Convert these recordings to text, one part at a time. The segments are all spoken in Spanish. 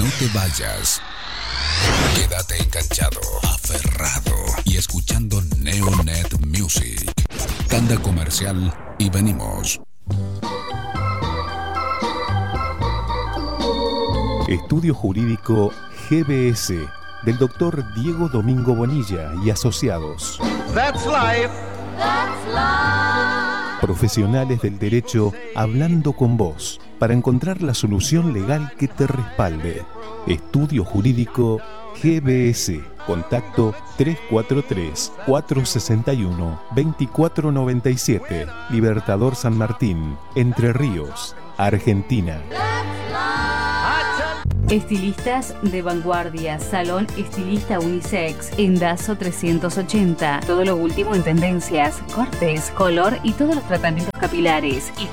No te vayas. Quédate enganchado, aferrado y escuchando Neonet Music. Tanda comercial y venimos. Estudio Jurídico GBS del Dr. Diego Domingo Bonilla y asociados. That's life. That's life. Profesionales del derecho hablando con vos para encontrar la solución legal que te respalde. Estudio Jurídico GBS. Contacto 343-461-2497. Libertador San Martín, Entre Ríos, Argentina. Estilistas de vanguardia, Salón Estilista Unisex, en Dazo 380. Todo lo último en tendencias, cortes, color y todos los tratamientos capilares. I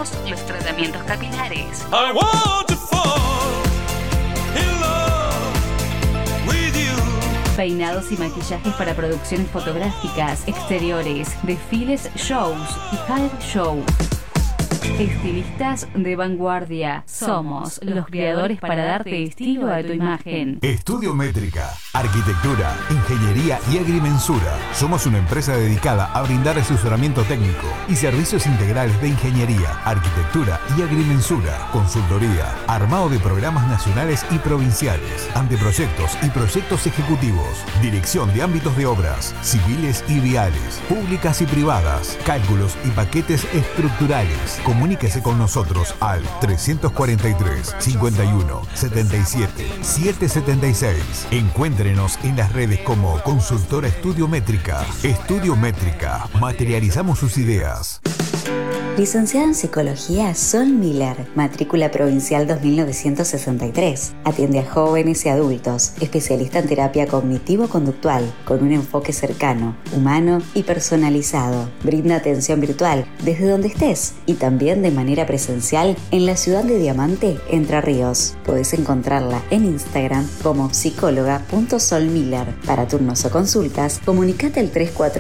want to fall in love with you. Peinados y maquillajes para producciones fotográficas, exteriores, desfiles, shows y hair show. Estilistas de vanguardia. Somos los creadores para darte estilo a tu imagen. Estudio Métrica, arquitectura, ingeniería y agrimensura. Somos una empresa dedicada a brindar asesoramiento técnico y servicios integrales de ingeniería, arquitectura y agrimensura, consultoría, armado de programas nacionales y provinciales, anteproyectos y proyectos ejecutivos, dirección de ámbitos de obras, civiles y viales, públicas y privadas, cálculos y paquetes estructurales. Comuníquese con nosotros al 343 51 77 776. Encuéntrenos en las redes como Consultora Estudio Métrica. Estudio Métrica. Materializamos sus ideas. Licenciada en Psicología Sol Miller, matrícula provincial 2963. Atiende a jóvenes y adultos, especialista en terapia cognitivo-conductual, con un enfoque cercano, humano y personalizado. Brinda atención virtual desde donde estés y también de manera presencial en la ciudad de Diamante, Entre Ríos. Podés encontrarla en Instagram como psicóloga.solmiller. Para turnos o consultas, comunicate al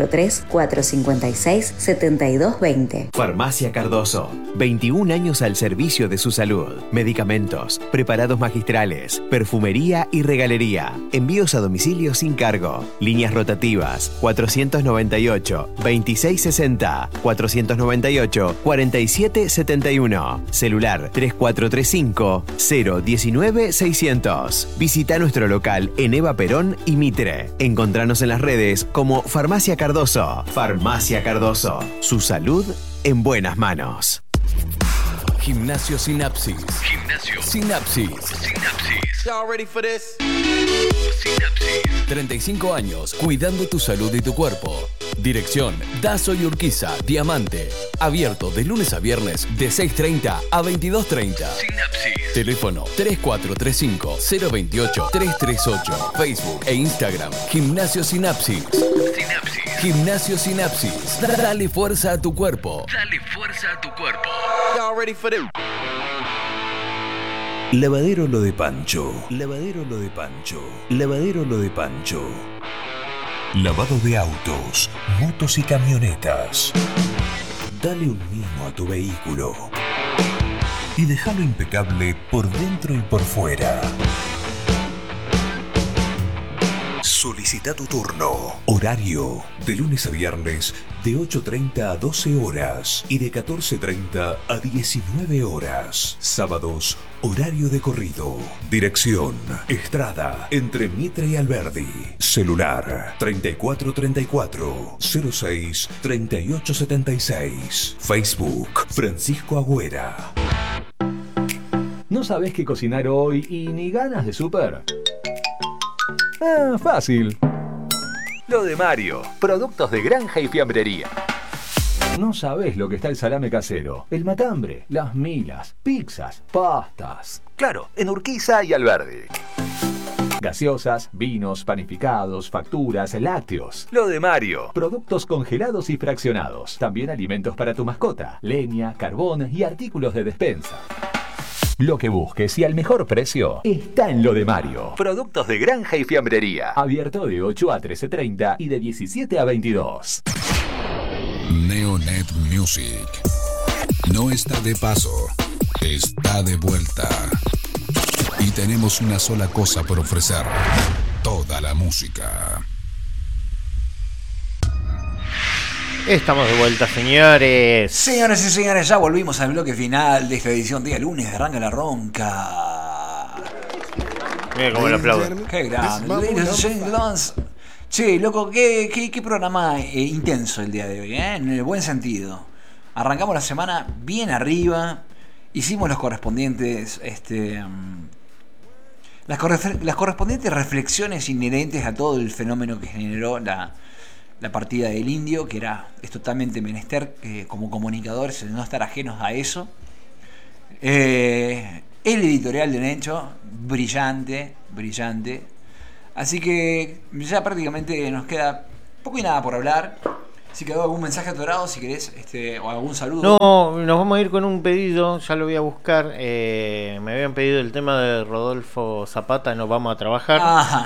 343-456-7220. Farmacia Cardoso, 21 años al servicio de su salud. Medicamentos, preparados magistrales, perfumería y regalería. Envíos a domicilio sin cargo. Líneas rotativas 498-2660, 498-4771. Celular 3435-019-600. Visita nuestro local en Eva Perón y Mitre. Encontranos en las redes como Farmacia Cardoso. Farmacia Cardoso, su salud en buenas manos. Gimnasio Sinapsis. Gimnasio Sinapsis. Sinapsis. Y'all ready for this? Sinapsis. 35 años cuidando tu salud y tu cuerpo. Dirección Dazo y Urquiza, Diamante. Abierto de lunes a viernes de 6:30 a 22:30. Sinapsis. Teléfono 3435-028-338. Facebook e Instagram Gimnasio Sinapsis. Sinapsis. Gimnasio Sinapsis. Dale fuerza a tu cuerpo. Dale fuerza a tu cuerpo. Y'all ready for this? Lavadero Lo de Pancho. Lavadero Lo de Pancho. Lavadero Lo de Pancho. Lavado de autos, motos y camionetas. Dale un mimo a tu vehículo y déjalo impecable por dentro y por fuera. Solicita tu turno. Horario de lunes a viernes de 8:30 a 12 horas y de 14:30 a 19 horas. Sábados, horario de corrido. Dirección Estrada, entre Mitre y Alberdi. Celular 3434 06 3876. Facebook Francisco Agüera. ¿No sabés qué cocinar hoy y ni ganas de súper? Fácil. Lo de Mario. Productos de granja y fiambrería. No sabés lo que está el salame casero, el matambre, las milas, pizzas, pastas. Claro, en Urquiza y Alberdi. Gaseosas, vinos, panificados, facturas, lácteos. Lo de Mario. Productos congelados y fraccionados. También alimentos para tu mascota, leña, carbón y artículos de despensa. Lo que busques y al mejor precio está en Lo de Mario. Productos de granja y fiambrería. Abierto de 8 a 13:30 y de 17 a 22. Neonet Music. No está de paso, está de vuelta. y tenemos una sola cosa por ofrecer: toda la música. Estamos de vuelta, señores. Señoras y señores, ya volvimos al bloque final de esta edición día lunes de Arranca la Ronca. Mira cómo le aplauden. Qué grande. Ladies and gentlemen. Che, loco, qué programa intenso el día de hoy, en el buen sentido. Arrancamos la semana bien arriba. Hicimos los correspondientes las correspondientes reflexiones inherentes a todo el fenómeno que generó la partida del Indio, que es totalmente menester como comunicadores no estar ajenos a eso. El editorial de Necho, brillante. Así que ya prácticamente nos queda poco y nada por hablar. Si quedó algún mensaje atorado, si querés, o algún saludo. No, nos vamos a ir con un pedido, ya lo voy a buscar. Me habían pedido el tema de Rodolfo Zapata, nos vamos a trabajar.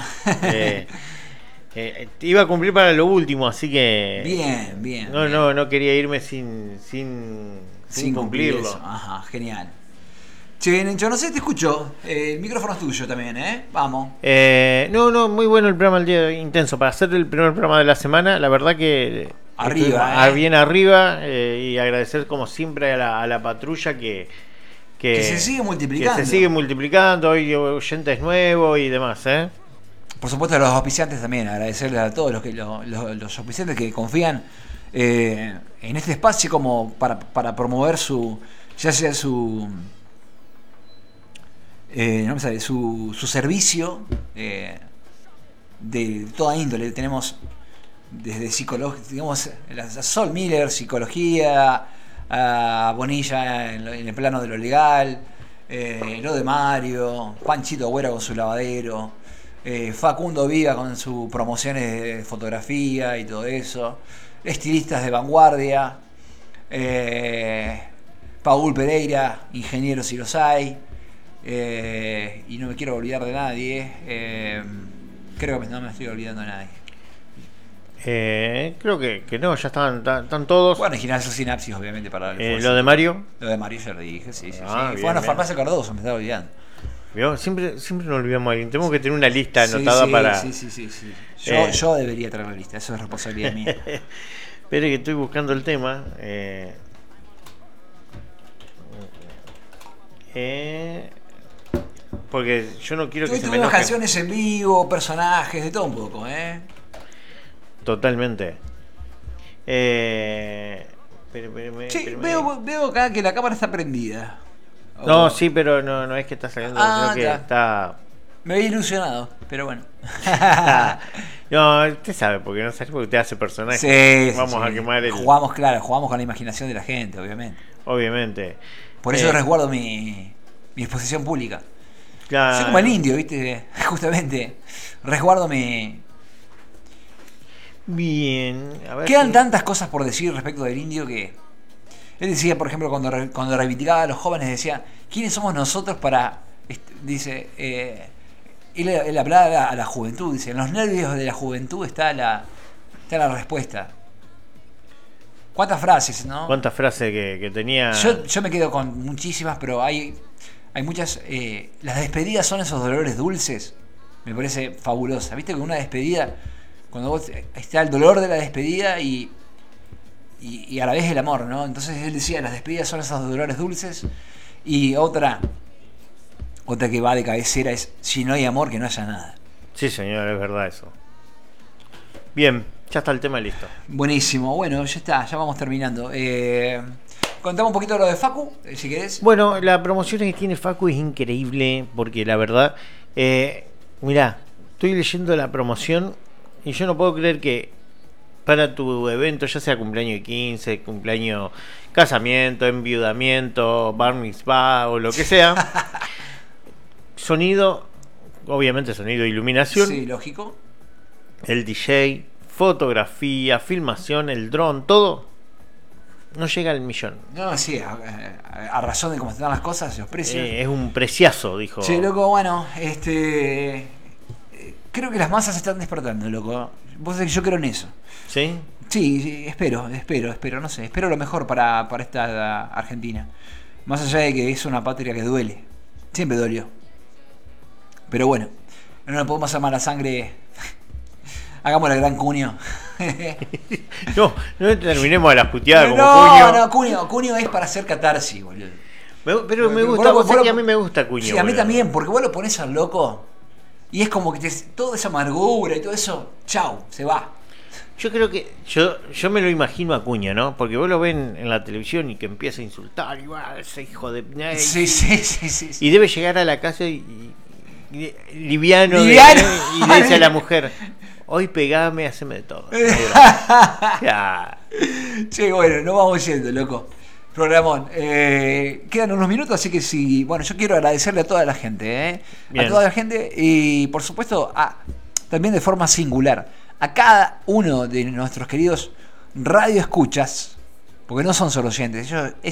Iba a cumplir para lo último, así que bien. No quería irme sin cumplirlo. Eso. Ajá, genial. Che, Nencho, no sé, te escucho. El micrófono es tuyo también, vamos. No, muy bueno el programa el día intenso. Para hacer el primer programa de la semana, la verdad que arriba, bien arriba, y agradecer como siempre a la patrulla que se sigue multiplicando. Hoy oyentes nuevos y demás, Por supuesto a los auspiciantes también, agradecerles a todos los auspiciantes que confían en este espacio como para promover su servicio de toda índole. Tenemos desde psicología, digamos, a Sol Miller, psicología, a Bonilla en el plano de lo legal, lo de Mario, Panchito Agüera con su lavadero, Facundo Viva con sus promociones de fotografía y todo eso, estilistas de vanguardia, Paul Pereira, ingenieros si los hay, y no me quiero olvidar de nadie, creo que no me estoy olvidando de nadie. Creo que no, ya están todos. Bueno, y Gimnasio Sinapsis, obviamente, para lo de Mario. Lo de Mario ya lo dije, sí. Bien, fue a la farmacia Cardoso, me estaba olvidando. ¿Vio? Siempre nos olvidamos a alguien. Tenemos que tener una lista anotada para. Sí. Yo debería traer la lista, eso es responsabilidad mía. Espere que estoy buscando el tema. Porque yo no quiero que se me enoje. Canciones en vivo, personajes, de todo un poco, Totalmente. Veo acá que la cámara está prendida. No, sí, pero no es que está saliendo, sino que está. Me había ilusionado, pero bueno. No, usted sabe, porque no sabe, porque usted hace personajes. Sí, vamos a quemar el. Jugamos con la imaginación de la gente, obviamente. Por eso resguardo mi exposición pública. Claro. Soy como el Indio, ¿viste? Justamente. Resguardo mi. Bien. A ver. Quedan tantas cosas por decir respecto del Indio que. Él decía, por ejemplo, cuando reivindicaba a los jóvenes, decía: ¿quiénes somos nosotros para.? Dice. Él hablaba a la juventud, dice: en los nervios de la juventud está la respuesta. ¿Cuántas frases, no? ¿Cuántas frases que tenía? Yo me quedo con muchísimas, pero hay muchas. Las despedidas son esos dolores dulces. Me parece fabulosa. ¿Viste que una despedida, cuando vos está el dolor de la despedida y a la vez el amor, ¿no? Entonces él decía: las despedidas son esos dolores dulces. Y otra que va de cabecera es: si no hay amor, que no haya nada. Sí, señor, es verdad eso. Bien, ya está el tema listo. Buenísimo, bueno, ya está, ya vamos terminando. Contamos un poquito de lo de Facu, si querés. Bueno, la promoción que tiene Facu es increíble, porque la verdad, mirá, estoy leyendo la promoción y yo no puedo creer que para tu evento, ya sea cumpleaños de 15, cumpleaños, casamiento, enviudamiento, bar mitzvah o lo que sea, sonido, obviamente sonido e iluminación. Sí, lógico. El DJ, fotografía, filmación, el dron, todo no llega al millón. No, sí, a razón de cómo están las cosas, los precios. Es un preciazo, dijo. Sí, loco, bueno, creo que las masas se están despertando, loco. Vos sabés que yo creo en eso. ¿Sí? Sí, espero, no sé, espero lo mejor para esta Argentina. Más allá de que es una patria que duele, siempre dolió. Pero bueno, no nos podemos hacer mala sangre. Hagamos la gran Cunio. No terminemos a las puteadas como Cunio. No, Cunio es para hacer catarsis, boludo. Pero me gusta, a mí me gusta Cunio. Sí, a mí también, porque vos lo pones al loco y es como que toda esa amargura y todo eso, chau, se va. Yo creo que yo me lo imagino a Cunio, ¿no? Porque vos lo ven en la televisión y que empieza a insultar y va, ese hijo de... Sí. Y debe llegar a la casa y liviano. Y le dice a la mujer, hoy pegame, haceme de todo. Sí, bueno, nos vamos yendo, loco. Programón, quedan unos minutos, así que sí, bueno, yo quiero agradecerle a toda la gente, a toda la gente y por supuesto también de forma singular a cada uno de nuestros queridos radioescuchas, porque no son solo oyentes, ellos